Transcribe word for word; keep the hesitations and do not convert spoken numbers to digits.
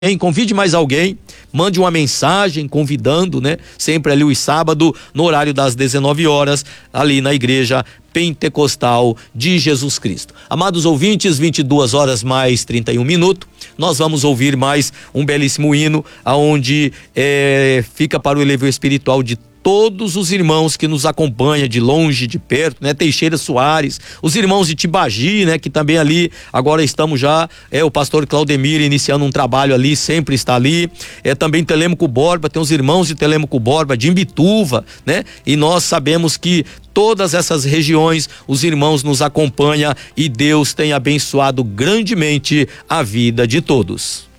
Hein, convide mais alguém, mande uma mensagem convidando, né? Sempre ali os sábados, no horário das dezenove horas, ali na igreja Pentecostal de Jesus Cristo. Amados ouvintes, vinte e duas horas mais trinta e um minutos, nós vamos ouvir mais um belíssimo hino, aonde é, fica para o elevio espiritual de todos os irmãos que nos acompanham de longe, de perto, né? Teixeira Soares, os irmãos de Tibagi, né? Que também ali, agora estamos já, é o pastor Claudemir iniciando um trabalho ali, sempre está ali, é também Telêmaco Borba, tem os irmãos de Telêmaco Borba, de Imbituva, né? E nós sabemos que todas essas regiões, os irmãos nos acompanham e Deus tem abençoado grandemente a vida de todos.